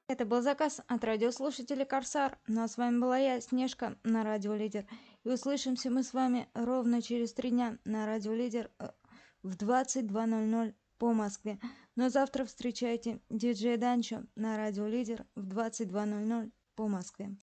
Это был заказ от радиослушателя Корсар. Ну а с вами была я, Снежка, на Радио Лидер. И услышимся мы с вами ровно через 3 дня на Радио Лидер в 22:00 по Москве. Но завтра встречайте диджея Данчо на Радио Лидер в 22:00 по Москве.